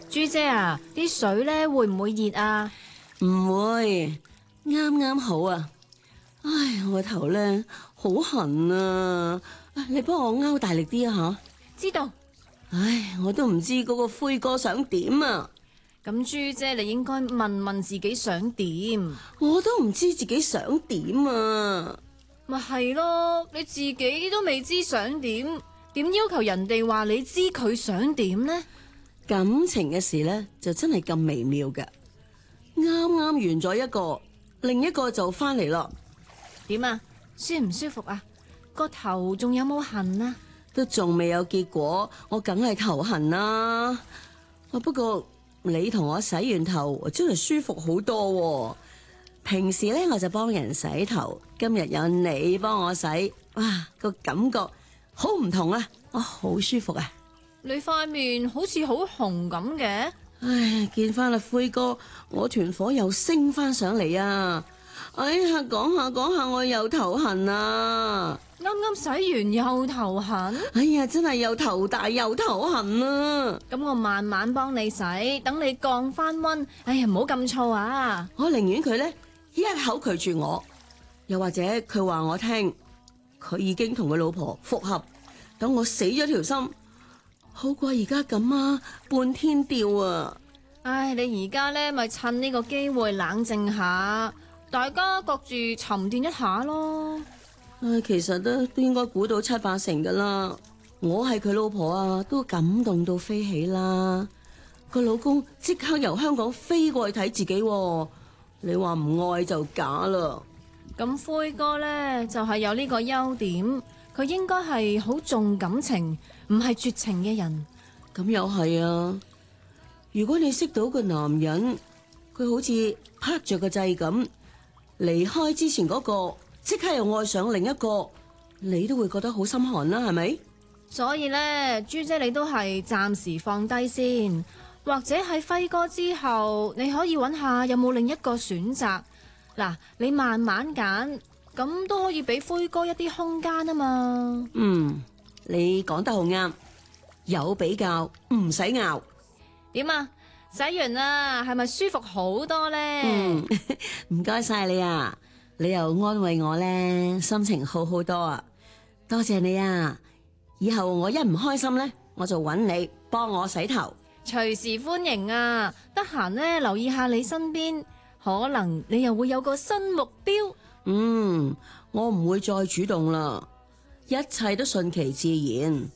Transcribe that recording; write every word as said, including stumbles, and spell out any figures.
朱姐啊，啲水咧會唔會熱啊？ 唔會，啱啱好啊！唉，我個頭咧好痕啊！你幫我勾大力啲啊吓！ 知道。 唉，我都唔知嗰個灰哥想點啊！ 咁朱姐，你應該問問自己想點。 我都唔知自己想點啊！ 咪係咯，你自己都未知想點，點要求人哋話你知佢想點呢？ 感情嘅事咧就真係咁微妙嘅，啱啱完咗一個，另一個就翻嚟咯。 點啊？舒唔舒服啊？個頭仲有冇痕啊？ 都仲未有結果，我梗係頭痕啦。啊，不過你同我洗完頭，真係舒服好多。平時咧我就幫人洗頭，今日有你幫我洗，哇，個感覺好唔同啊！我好舒服啊！ 你塊面好似好紅咁嘅。 唉，見翻阿灰哥，我團火又升翻上嚟啊！哎呀，講下講下我又頭痕啊！ 啱啱洗完又頭痕。 哎呀，真係又頭大又頭痕啊！ 咁我慢慢幫你洗，等你降翻溫。哎呀，唔好咁燥啊！ 我寧願佢咧一口拒絕我，又或者佢話我聽，佢已經同佢老婆復合，等我死咗條心，好過而家咁啊，半天吊啊！ 唉，你而家咧咪趁呢個機會冷靜下，大家各自沉澱一下咯。 唉，其實都都應該估到七八成噶啦。我係佢老婆啊，都感動到飛起啦。個老公即刻由香港飛過去睇自己喎，你話唔愛就假啦。 咁灰哥呢，就係有呢個優點，佢應該係好重感情，唔係絕情嘅人。 咁又係啊！如果你識到個男人，佢好似拍着個掣咁，離開之前嗰個，即刻又愛上另一個，你都會覺得好心寒啦，係咪？ 所以呢，朱姐你都係暫時放低先，或者喺輝哥之後，你可以揾下有冇另一個選擇。嗱，你慢慢揀，咁都可以俾灰哥一啲空間啊嘛。 嗯，你講得好啱，有比較唔使拗。 點啊？洗完啦，係咪舒服好多呢？ 嗯，唔該晒你啊，你又安慰我咧，心情好好多啊，多謝你啊！以後我一唔開心咧，我就揾你幫我洗頭， 隨時歡迎啊！得閒咧留意下你身邊，可能你又會有個新目標。 嗯，我唔會再主動啦，一切都順其自然。